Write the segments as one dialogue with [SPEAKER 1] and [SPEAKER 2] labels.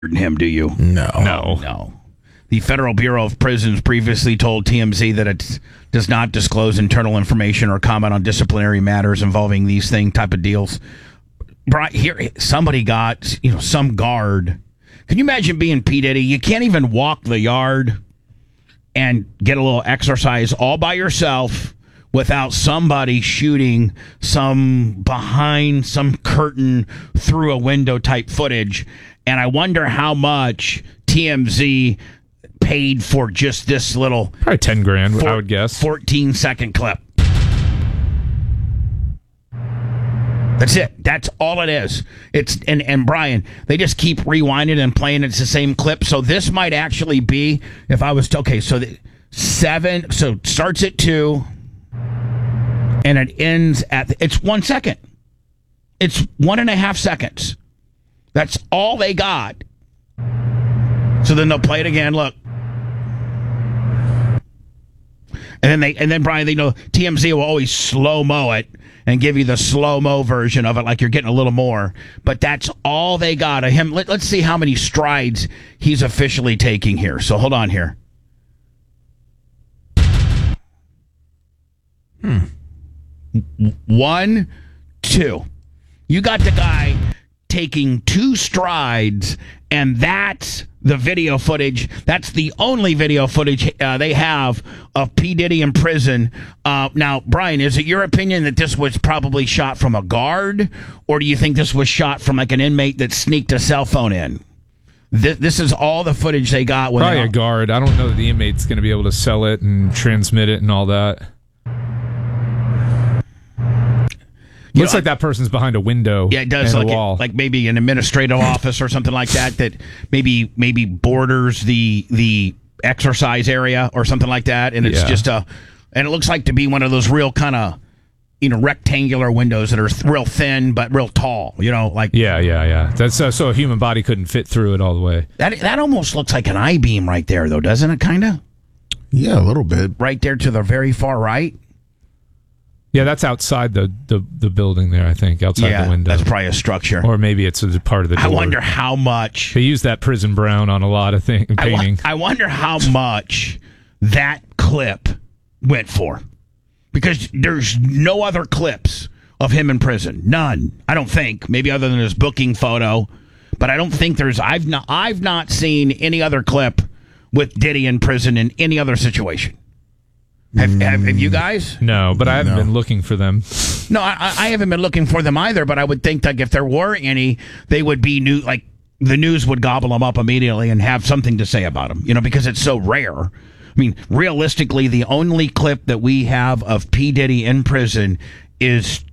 [SPEAKER 1] him, do you?
[SPEAKER 2] No.
[SPEAKER 1] The Federal Bureau of Prisons previously told TMZ that it does not disclose internal information or comment on disciplinary matters involving these type of deals. Brian, here, somebody got, some guard. Can you imagine being P. Diddy? You can't even walk the yard and get a little exercise all by yourself without somebody shooting some behind some curtain through a window type footage. And I wonder how much TMZ paid for just this little
[SPEAKER 2] probably $10,000, I would guess.
[SPEAKER 1] 14-second clip. That's it. That's all it is. It's and Brian, they just keep rewinding and playing. It's the same clip. So this might actually be, if I was to, okay, so so it starts at 2 and it ends at, it's 1 second. It's 1.5 seconds. That's all they got. So then they'll play it again. Look. And then Brian, they know TMZ will always slow-mo it and give you the slow-mo version of it like you're getting a little more. But that's all they got of him. Let's see how many strides he's officially taking here. So hold on here. 1, 2. You got the guy taking 2 strides, and that's the video footage. That's the only video footage they have of P. Diddy in prison. Now, Brian, is it your opinion that this was probably shot from a guard, or do you think this was shot from like an inmate that sneaked a cell phone in? This is all the footage they got.
[SPEAKER 2] Probably a guard. I don't know that the inmate's going to be able to sell it and transmit it and all that. Looks like that person's behind a window.
[SPEAKER 1] Yeah, it does. Like maybe an administrative office or something like that maybe borders the exercise area or something like that. And it's just and it looks like to be one of those real kind of, rectangular windows that are real thin but real tall, like.
[SPEAKER 2] Yeah. That's so a human body couldn't fit through it all the way.
[SPEAKER 1] That almost looks like an I-beam right there, though, doesn't it, kind of?
[SPEAKER 3] Yeah, a little bit.
[SPEAKER 1] Right there to the very far right.
[SPEAKER 2] Yeah, that's outside the building there, I think, outside the window.
[SPEAKER 1] That's probably a structure.
[SPEAKER 2] Or maybe it's a part of the door.
[SPEAKER 1] I wonder how much...
[SPEAKER 2] They use that prison brown on a lot of painting.
[SPEAKER 1] I wonder how much that clip went for. Because there's no other clips of him in prison. None. I don't think. Maybe other than his booking photo. But I don't think there's... I've not seen any other clip with Diddy in prison in any other situation. Have you guys?
[SPEAKER 2] No, but I haven't been looking for them.
[SPEAKER 1] No, I haven't been looking for them either, but I would think that if there were any, they would be new, like the news would gobble them up immediately and have something to say about them, because it's so rare. I mean, realistically, the only clip that we have of P. Diddy in prison is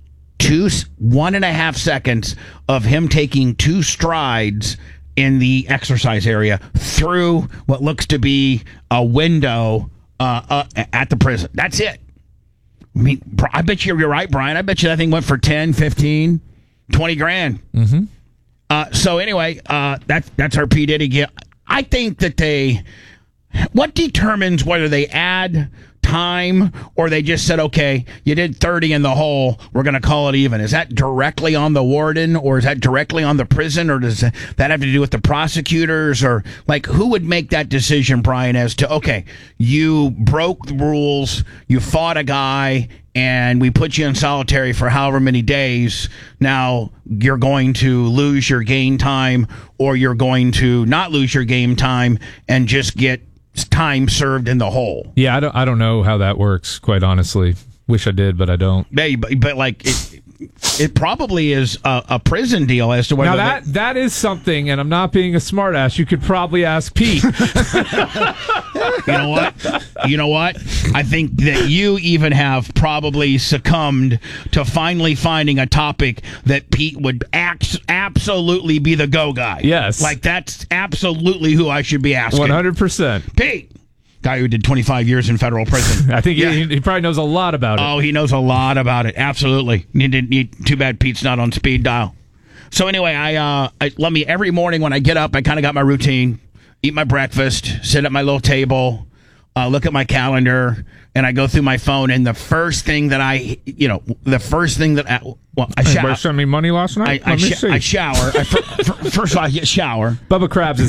[SPEAKER 1] 1.5 seconds of him taking 2 strides in the exercise area through what looks to be a window at the prison. That's it. I mean, I bet you're right, Brian. I bet you that thing went for 10, 15, 20 grand.
[SPEAKER 2] Mm-hmm.
[SPEAKER 1] So anyway, that's our P. Diddy. I think that what determines whether they add time or they just said, okay, you did 30 in the hole, we're going to call it even. Is that directly on the warden, or is that directly on the prison, or does that have to do with the prosecutors, or like who would make that decision, Brian, as to, okay, you broke the rules, you fought a guy, and we put you in solitary for however many days. Now you're going to lose your game time, or you're going to not lose your game time and just get time served in the hole.
[SPEAKER 2] Yeah, I don't know how that works, quite honestly. Wish I did, but I don't.
[SPEAKER 1] But like it probably is a prison deal as to whether
[SPEAKER 2] now that is something, and I'm not being a smartass. You could probably ask Pete.
[SPEAKER 1] You know what? I think that you even have probably succumbed to finally finding a topic that Pete would absolutely be the go guy.
[SPEAKER 2] Yes,
[SPEAKER 1] like that's absolutely who I should be asking.
[SPEAKER 2] 100%.
[SPEAKER 1] Pete. Guy who did 25 years in federal prison.
[SPEAKER 2] I think he probably knows a lot about it.
[SPEAKER 1] Oh, he knows a lot about it. Absolutely. Too bad Pete's not on speed dial. So anyway, every morning when I get up, I kind of got my routine. Eat my breakfast, sit at my little table, look at my calendar, and I go through my phone, and the first thing that I
[SPEAKER 2] Anybody send me money last night? Let me see.
[SPEAKER 1] I shower. First of all, I shower.
[SPEAKER 2] Bubba Krabs